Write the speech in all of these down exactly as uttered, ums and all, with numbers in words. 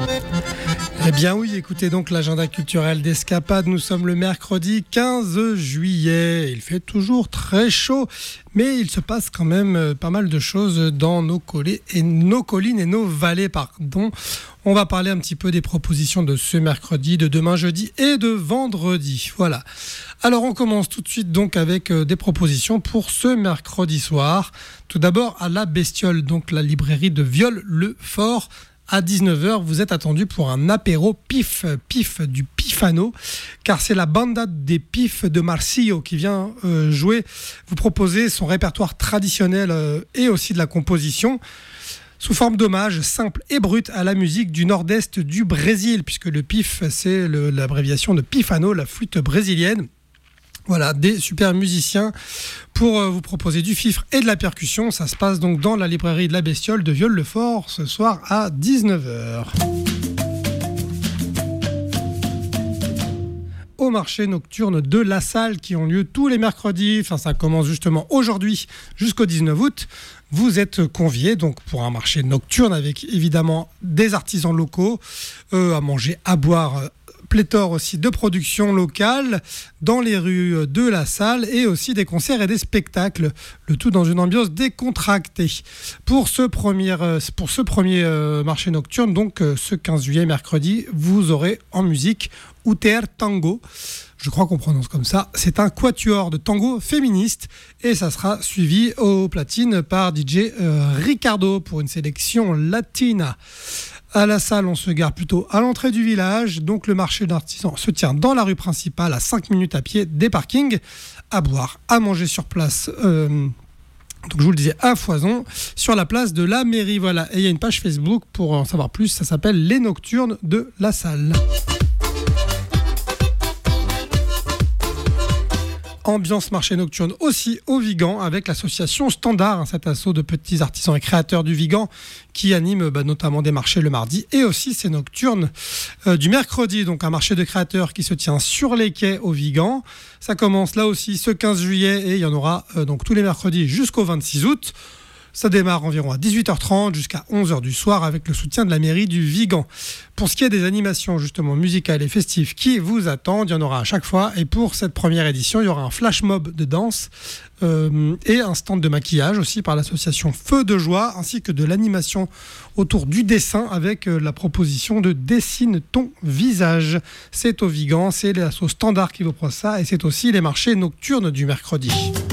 Eh bien oui, écoutez donc l'agenda culturel d'Escapade. Nous sommes le mercredi quinze juillet. Il fait toujours très chaud, mais il se passe quand même pas mal de choses dans nos, collets et nos collines et nos vallées. Pardon. On va parler un petit peu des propositions de ce mercredi, de demain jeudi et de vendredi. Voilà. Alors on commence tout de suite donc avec des propositions pour ce mercredi soir. Tout d'abord à La Bestiole, donc la librairie de Viol-le-Fort. À dix-neuf heures, vous êtes attendu pour un apéro pif, pif du Pifano, car c'est la banda des Pifs de Marsillo qui vient euh, jouer, vous proposer son répertoire traditionnel euh, et aussi de la composition, sous forme d'hommage simple et brut à la musique du nord-est du Brésil, puisque le pif, c'est le, l'abréviation de Pifano, la flûte brésilienne. Voilà, des super musiciens pour euh, vous proposer du fifre et de la percussion. Ça se passe donc dans la librairie de La Bestiole de Viol-le-Fort ce soir à dix-neuf heures. Au marché nocturne de La Salle qui ont lieu tous les mercredis, enfin ça commence justement aujourd'hui jusqu'au dix-neuf août. Vous êtes conviés donc pour un marché nocturne avec évidemment des artisans locaux, euh, à manger, à boire, euh, pléthore aussi de productions locales dans les rues de La Salle et aussi des concerts et des spectacles, le tout dans une ambiance décontractée. Pour ce premier, pour ce premier marché nocturne, donc ce quinze juillet, mercredi, vous aurez en musique Uter Tango. Je crois qu'on prononce comme ça. C'est un quatuor de tango féministe et ça sera suivi aux platines par D J euh, Ricardo pour une sélection latina. À La Salle, on se gare plutôt à l'entrée du village. Donc le marché d'artisans se tient dans la rue principale à cinq minutes à pied des parkings. À boire, à manger sur place. Euh, donc je vous le disais, à foison sur la place de la mairie. Voilà. Et il y a une page Facebook pour en savoir plus. Ça s'appelle Les Nocturnes de La Salle. Ambiance marché nocturne aussi au Vigan avec l'association Standard, hein, cet assaut de petits artisans et créateurs du Vigan qui anime bah, notamment des marchés le mardi et aussi ces nocturnes euh, du mercredi. Donc un marché de créateurs qui se tient sur les quais au Vigan. Ça commence là aussi ce quinze juillet et il y en aura euh, donc tous les mercredis jusqu'au vingt-six août. Ça démarre environ à dix-huit heures trente jusqu'à onze heures du soir avec le soutien de la mairie du Vigan. Pour ce qui est des animations justement musicales et festives qui vous attendent, il y en aura à chaque fois. Et pour cette première édition, il y aura un flash mob de danse euh, et un stand de maquillage aussi par l'association Feu de Joie, ainsi que de l'animation autour du dessin avec euh, la proposition de Dessine ton visage. C'est au Vigan, c'est l'asso Standard qui vous propose ça et c'est aussi les marchés nocturnes du mercredi.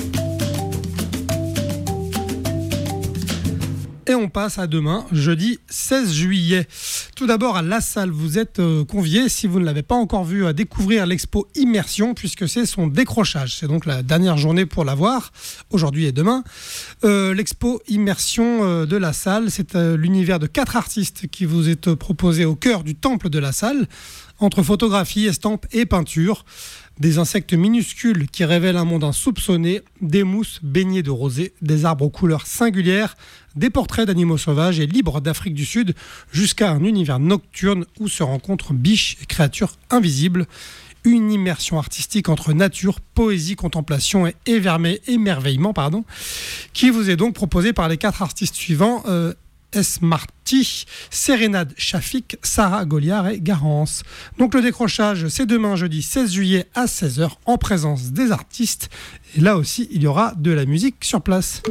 Et on passe à demain, jeudi seize juillet. Tout d'abord, à La Salle, vous êtes euh, conviés, si vous ne l'avez pas encore vu, à découvrir l'expo Immersion, puisque c'est son décrochage. C'est donc la dernière journée pour la voir, aujourd'hui et demain. Euh, l'expo Immersion euh, de La Salle, c'est euh, l'univers de quatre artistes qui vous est euh, proposé au cœur du temple de La Salle, entre photographie, estampes et peinture. Des insectes minuscules qui révèlent un monde insoupçonné, des mousses baignées de rosée, des arbres aux couleurs singulières, des portraits d'animaux sauvages et libres d'Afrique du Sud, jusqu'à un univers nocturne où se rencontrent biches et créatures invisibles. Une immersion artistique entre nature, poésie, contemplation et éverme- émerveillement, pardon, qui vous est donc proposée par les quatre artistes suivants, euh, S. Marty, Sérénade Chafik, Sarah Goliard et Garance. Donc le décrochage, c'est demain jeudi seize juillet à seize heures en présence des artistes. Et là aussi, il y aura de la musique sur place.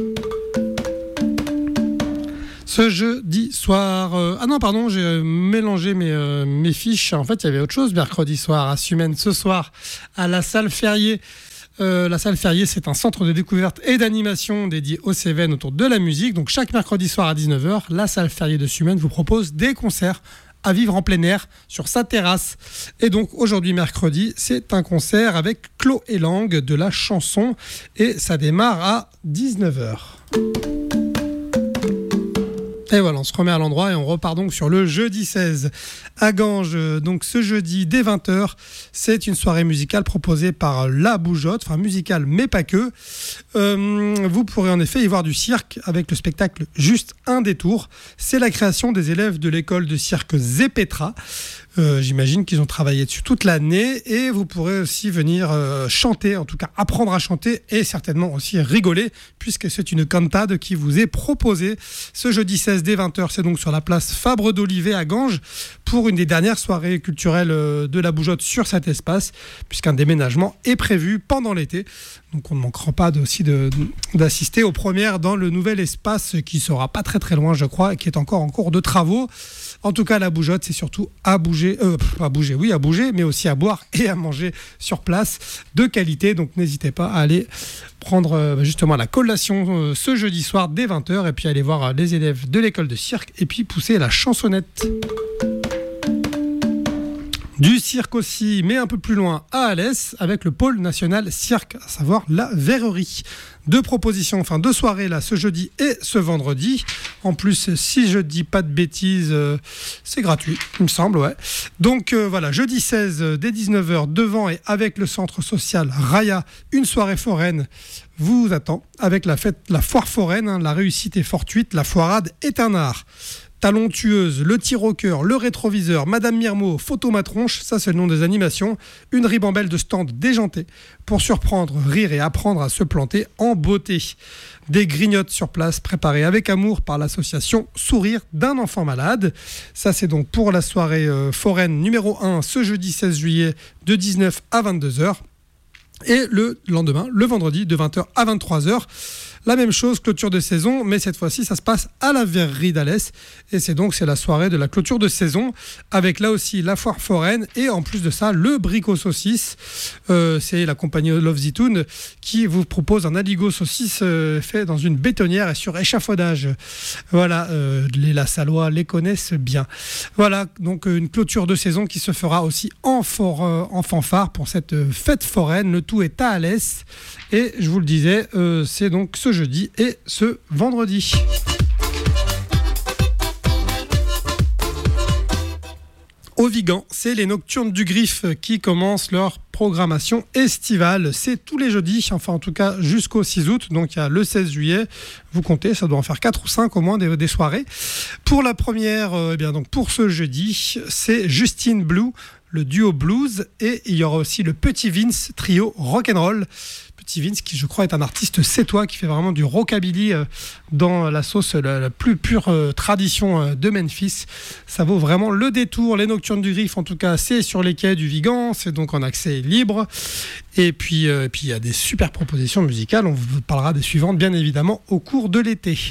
Ce jeudi soir... Euh, ah non, pardon, j'ai mélangé mes, euh, mes fiches. En fait, il y avait autre chose mercredi soir à Sumène. Ce soir, à la salle Ferrier. Euh, la salle Ferrier, c'est un centre de découverte et d'animation dédié aux Cévennes autour de la musique. Donc chaque mercredi soir à dix-neuf heures, la salle Ferrier de Sumène vous propose des concerts à vivre en plein air sur sa terrasse. Et donc aujourd'hui mercredi, c'est un concert avec Clos et Lang de la chanson et ça démarre à dix-neuf heures. Et voilà, on se remet à l'endroit et on repart donc sur le jeudi seize à Ganges. Donc ce jeudi dès vingt heures, c'est une soirée musicale proposée par La Bougeotte, enfin musicale mais pas que. Euh, vous pourrez en effet y voir du cirque avec le spectacle Juste un détour. C'est la création des élèves de l'école de cirque Zepetra. Euh, j'imagine qu'ils ont travaillé dessus toute l'année et vous pourrez aussi venir euh, chanter, en tout cas apprendre à chanter et certainement aussi rigoler puisque c'est une cantade qui vous est proposée ce jeudi seize seize dès vingt heures, c'est donc sur la place Fabre d'Olivet à Ganges pour une des dernières soirées culturelles de la Bougeotte sur cet espace, puisqu'un déménagement est prévu pendant l'été. Donc on ne manquera pas de, aussi de, d'assister aux premières dans le nouvel espace qui sera pas très très loin, je crois, et qui est encore en cours de travaux. En tout cas, la Bougeotte, c'est surtout à bouger, euh, à bouger, oui, à bouger, mais aussi à boire et à manger sur place de qualité. Donc n'hésitez pas à aller prendre euh, justement la collation euh, ce jeudi soir dès vingt heures et puis aller voir euh, les élèves de l'école de cirque et puis pousser la chansonnette. Du cirque aussi, mais un peu plus loin, à Alès, avec le pôle national cirque, à savoir la Verrerie. Deux propositions, enfin deux soirées là, ce jeudi et ce vendredi. En plus, si je dis pas de bêtises, euh, c'est gratuit, il me semble, ouais. Donc euh, voilà, jeudi seize, euh, dès dix-neuf heures, devant et avec le centre social Raya, une soirée foraine vous attend, avec la fête, la foire foraine, hein, la réussite est fortuite, la foirade est un art. Talon tueuse, le tir au cœur, le rétroviseur, Madame Mirmo, photo ma tronche, ça c'est le nom des animations, une ribambelle de stands déjantés pour surprendre, rire et apprendre à se planter en beauté. Des grignottes sur place préparées avec amour par l'association Sourire d'un enfant malade. Ça c'est donc pour la soirée euh, foraine numéro un ce jeudi seize juillet de dix-neuf à vingt-deux heures. Et le lendemain, le vendredi, de vingt heures à vingt-trois heures. La même chose, clôture de saison, mais cette fois-ci, ça se passe à la Verrerie d'Alès. Et c'est donc c'est la soirée de la clôture de saison, avec là aussi la foire foraine et en plus de ça, le bricot saucisse. Euh, c'est la compagnie Love Zitoun qui vous propose un aligot saucisse euh, fait dans une bétonnière et sur échafaudage. Voilà, euh, les Lassalois les connaissent bien. Voilà, donc une clôture de saison qui se fera aussi en, for, euh, en fanfare pour cette fête foraine. Le tout est à Alès. Et je vous le disais, euh, c'est donc ce jeudi et ce vendredi. Au Vigan, c'est les Nocturnes du Griffe qui commencent leur programmation estivale. C'est tous les jeudis, enfin en tout cas jusqu'au six août, donc il y a le seize juillet. Vous comptez, ça doit en faire quatre ou cinq au moins des, des soirées. Pour la première, euh, eh bien donc pour ce jeudi, c'est Justine Blue, le duo blues, et il y aura aussi le Petit Vince trio rock'n'roll. Petit Vince qui je crois est un artiste sétois qui fait vraiment du rockabilly dans la sauce la, la plus pure euh, tradition de Memphis. Ça vaut vraiment le détour. Les Nocturnes du Griffe en tout cas c'est sur les quais du Vigan, c'est donc en accès libre et puis euh, et puis il y a des super propositions musicales, on vous parlera des suivantes bien évidemment au cours de l'été.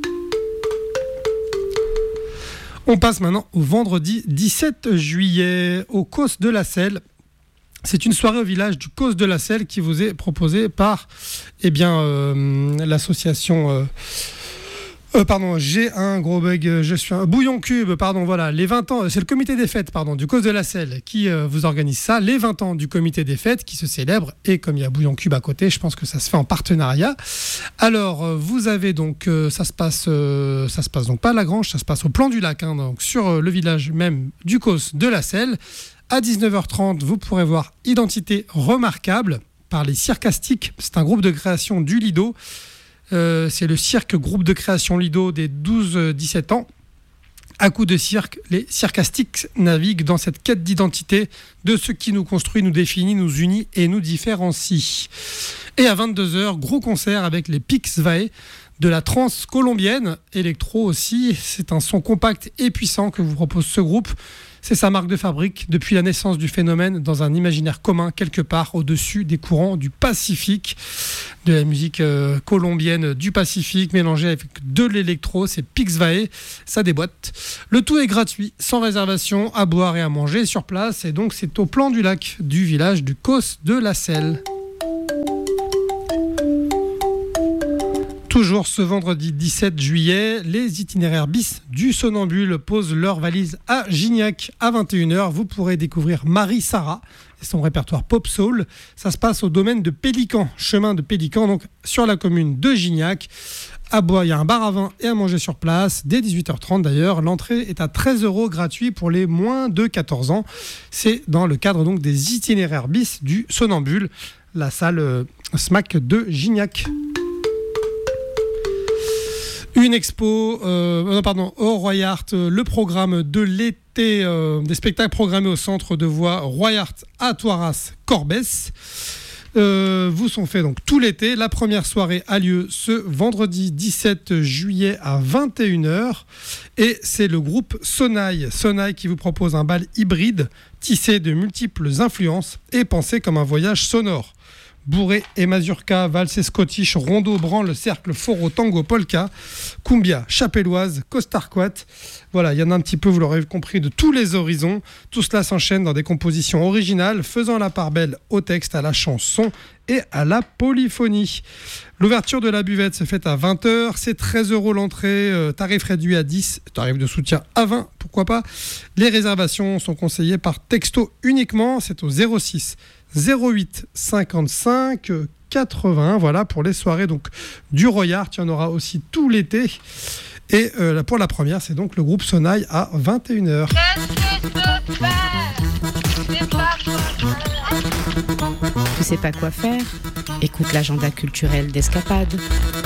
On passe maintenant au vendredi dix-sept juillet au Causse de la Selle. C'est une soirée au village du Causse de la Selle qui vous est proposée par eh bien, euh, l'association... Euh, euh, pardon, j'ai un gros bug, je suis un Bouillon Cube, pardon, voilà, les vingt ans, c'est le comité des fêtes, pardon, du Causse de la Selle qui euh, vous organise ça, les vingt ans du comité des fêtes qui se célèbrent, et comme il y a Bouillon Cube à côté, je pense que ça se fait en partenariat. Alors, euh, vous avez donc, euh, ça se passe, euh, ça se passe donc pas à la Grange, ça se passe au Plan du Lac, hein, donc sur euh, le village même du Causse de la Selle. À dix-neuf heures trente, vous pourrez voir Identité remarquable par les Circastiques. C'est un groupe de création du Lido. Euh, c'est le cirque groupe de création Lido des douze dix-sept ans. À coup de cirque, les Circastiques naviguent dans cette quête d'identité de ce qui nous construit, nous définit, nous unit et nous différencie. Et à vingt-deux heures, gros concert avec les Pix Vae de la trance colombienne, électro aussi. C'est un son compact et puissant que vous propose ce groupe. C'est sa marque de fabrique depuis la naissance du phénomène dans un imaginaire commun quelque part au-dessus des courants du Pacifique, de la musique euh, colombienne du Pacifique mélangée avec de l'électro. C'est Pix Vae, ça déboîte. Le tout est gratuit, sans réservation, à boire et à manger sur place, et donc c'est au Plan du Lac du village du Causse de la Selle. Toujours ce vendredi dix-sept juillet, les itinéraires bis du Somnambule posent leurs valises à Gignac à vingt et une heures. Vous pourrez découvrir Marie-Sara et son répertoire pop soul. Ça se passe au domaine de Pélican, chemin de Pélican, donc sur la commune de Gignac. À boire, il y a un bar à vin et à manger sur place, dès dix-huit heures trente d'ailleurs. L'entrée est à treize euros gratuit pour les moins de quatorze ans. C'est dans le cadre donc des itinéraires bis du Somnambule, la salle euh, S M A C de Gignac. Une expo, euh, non, pardon, au Royart, euh, le programme de l'été, euh, des spectacles programmés au centre de voix Royart à Toiras, Corbès. euh, vous sont faits donc tout l'été. La première soirée a lieu ce vendredi dix-sept juillet à vingt et une heures et c'est le groupe Sonaille. Sonaille qui vous propose un bal hybride tissé de multiples influences et pensé comme un voyage sonore. Bourré et mazurka, valse et scottish, rondo, branle, cercle, foro, tango, polka, cumbia, chapelloise, costarquat. Voilà, il y en a un petit peu, vous l'aurez compris, de tous les horizons. Tout cela s'enchaîne dans des compositions originales, faisant la part belle au texte, à la chanson et à la polyphonie. L'ouverture de la buvette se fait à vingt heures, c'est treize euros l'entrée, euh, tarif réduit à dix, tarif de soutien à vingt, pourquoi pas. Les réservations sont conseillées par texto uniquement, c'est au zéro six zéro huit cinquante-cinq quatre-vingts, voilà pour les soirées donc du Royart, il y en aura aussi tout l'été. Et euh, pour la première, c'est donc le groupe Sonaille à vingt et une heures. Tu sais pas quoi faire? Écoute l'agenda culturel d'Escapade.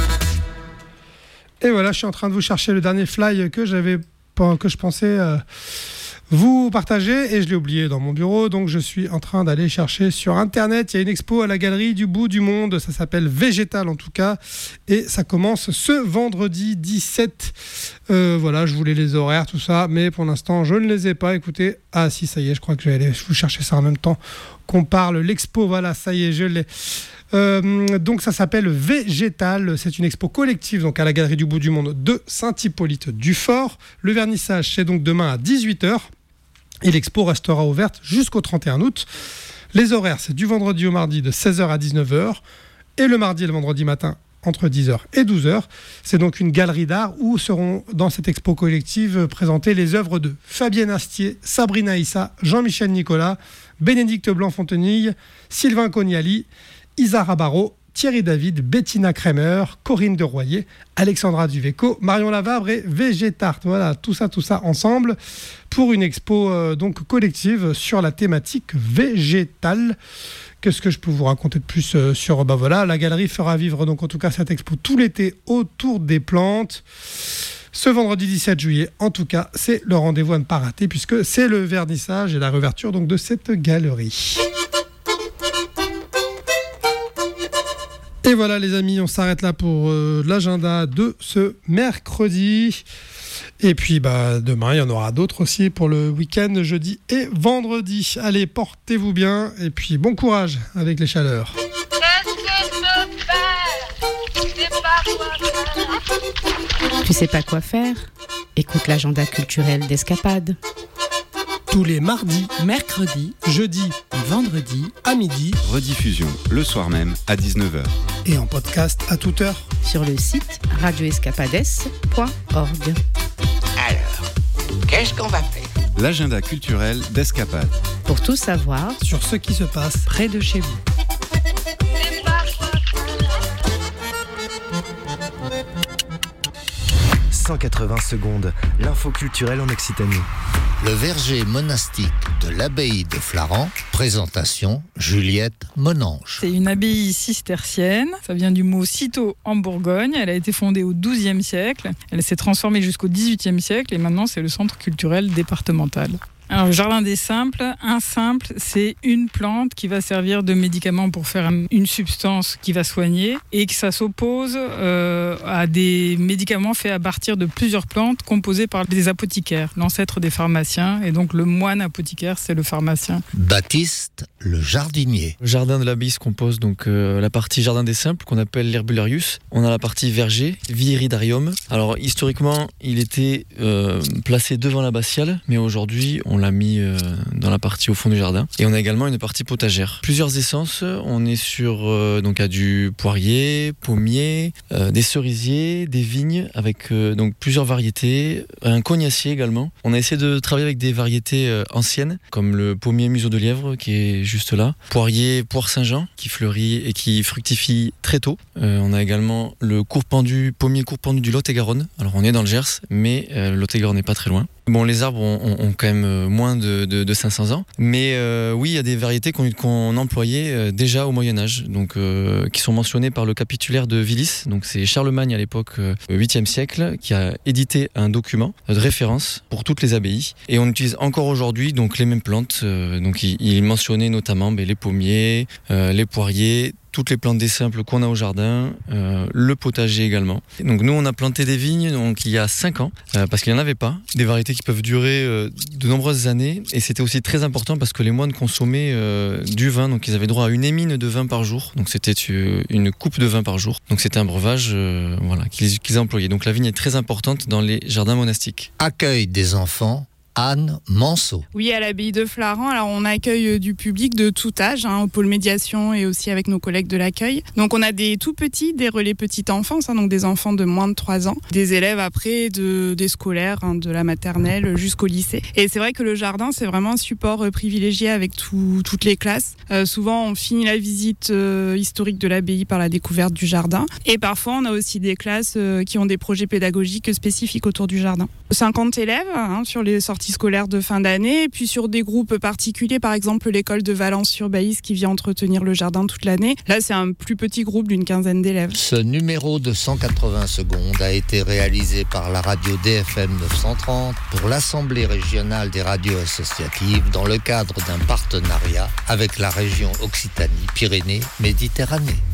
Et voilà, je suis en train de vous chercher le dernier fly que j'avais, que je pensais euh, vous partager et je l'ai oublié dans mon bureau, donc je suis en train d'aller chercher sur internet. Il y a une expo à la galerie du bout du monde, ça s'appelle Végétal en tout cas, et ça commence ce vendredi dix-sept. Euh, voilà, je voulais les horaires, tout ça, mais pour l'instant je ne les ai pas. Écoutez, ah si, ça y est, je crois que je vais aller vous chercher ça en même temps qu'on parle. L'expo, voilà, ça y est, je l'ai. Euh, donc ça s'appelle Végétal, c'est une expo collective donc à la Galerie du Bout du Monde de Saint-Hippolyte-du-Fort. Le vernissage c'est donc demain à dix-huit heures et l'expo restera ouverte jusqu'au trente et un août. Les horaires c'est du vendredi au mardi de seize heures à dix-neuf heures et le mardi et le vendredi matin entre dix heures et douze heures. C'est donc une galerie d'art où seront dans cette expo collective présentées les œuvres de Fabienne Astier, Sabrina Issa, Jean-Michel Nicolas, Bénédicte Blanc-Fontenille, Sylvain Cognali, Isara Barrault, Thierry David, Bettina Kremer, Corinne de Royer, Alexandra Duveco, Marion Lavabre et Végétart. Voilà, tout ça, tout ça ensemble pour une expo euh, donc collective sur la thématique végétale. Qu'est-ce que je peux vous raconter de plus euh, sur bah voilà, la galerie fera vivre donc en tout cas cette expo tout l'été autour des plantes. Ce vendredi dix-sept juillet, en tout cas, c'est le rendez-vous à ne pas rater puisque c'est le vernissage et la réouverture donc de cette galerie. Et voilà les amis, on s'arrête là pour euh, l'agenda de ce mercredi. Et puis bah, demain, il y en aura d'autres aussi pour le week-end, jeudi et vendredi. Allez, portez-vous bien et puis bon courage avec les chaleurs. Tu sais pas quoi faire? Écoute l'agenda culturel d'Escapade. Tous les mardis, mercredis, jeudis et vendredis à midi. Rediffusion le soir même à dix-neuf heures. Et en podcast à toute heure. Sur le site radio escapades point org. Alors, qu'est-ce qu'on va faire? L'agenda culturel d'Escapade. Pour tout savoir sur ce qui se passe près de chez vous. cent quatre-vingts secondes, l'info culturelle en Occitanie. Le verger monastique de l'abbaye de Flaran, présentation Juliette Monange. C'est une abbaye cistercienne, ça vient du mot citeaux en Bourgogne, elle a été fondée au douzième siècle, elle s'est transformée jusqu'au dix-huitième siècle et maintenant c'est le centre culturel départemental. Alors, le jardin des simples, un simple, c'est une plante qui va servir de médicament pour faire une substance qui va soigner et que ça s'oppose euh, à des médicaments faits à partir de plusieurs plantes composées par des apothicaires, l'ancêtre des pharmaciens. Et donc, le moine apothicaire, c'est le pharmacien. Baptiste, le jardinier. Le jardin de l'abbaye se compose donc euh, la partie jardin des simples qu'on appelle l'herbularius. On a la partie verger, viridarium. Alors, historiquement, il était euh, placé devant l'abbatiale, mais aujourd'hui, on l'a mis euh, dans la partie au fond du jardin. Et on a également une partie potagère. Plusieurs essences, on est sur euh, donc à du poirier, pommier, euh, des cerisiers, des vignes avec euh, donc plusieurs variétés, un cognacier également. On a essayé de travailler avec des variétés euh, anciennes comme le pommier museau de lièvre qui est juste là, poirier poire Saint-Jean qui fleurit et qui fructifie très tôt. Euh, on a également le court pendu, pommier court pendu du Lot-et-Garonne. Alors on est dans le Gers, mais euh, le Lot-et-Garonne n'est pas très loin. Bon, les arbres ont, ont, ont quand même moins de, de, de cinq cents ans, mais euh, oui, il y a des variétés qu'on, qu'on employait déjà au Moyen-Âge, donc euh, qui sont mentionnées par le capitulaire de Willis. Donc c'est Charlemagne à l'époque, euh, huitième siècle, qui a édité un document de référence pour toutes les abbayes. Et on utilise encore aujourd'hui donc les mêmes plantes. Euh, donc il, il mentionnait notamment ben, les pommiers, euh, les poiriers, toutes les plantes des simples qu'on a au jardin, euh, le potager également. Donc nous on a planté des vignes donc il y a cinq ans euh, parce qu'il n'y en avait pas, des variétés qui peuvent durer euh, de nombreuses années, et c'était aussi très important parce que les moines consommaient euh, du vin, donc ils avaient droit à une émine de vin par jour, donc c'était une coupe de vin par jour, donc c'était un breuvage euh, voilà, qu'ils, qu'ils employaient. Donc la vigne est très importante dans les jardins monastiques. Accueil des enfants. Anne Manceau. Oui, à l'abbaye de Flaran, alors on accueille du public de tout âge, hein, au pôle médiation et aussi avec nos collègues de l'accueil. Donc on a des tout petits, des relais petite enfance, hein, donc des enfants de moins de trois ans, des élèves après de, des scolaires, hein, de la maternelle jusqu'au lycée. Et c'est vrai que le jardin, c'est vraiment un support euh, privilégié avec tout, toutes les classes. Euh, souvent, on finit la visite euh, historique de l'abbaye par la découverte du jardin. Et parfois, on a aussi des classes euh, qui ont des projets pédagogiques spécifiques autour du jardin. cinquante élèves hein, sur les sorties scolaires de fin d'année, et puis sur des groupes particuliers, par exemple l'école de Valence-sur-Baïs qui vient entretenir le jardin toute l'année. Là, c'est un plus petit groupe d'une quinzaine d'élèves. Ce numéro de cent quatre-vingts secondes a été réalisé par la radio D F M neuf cent trente pour l'Assemblée régionale des radios associatives dans le cadre d'un partenariat avec la région Occitanie-Pyrénées-Méditerranée.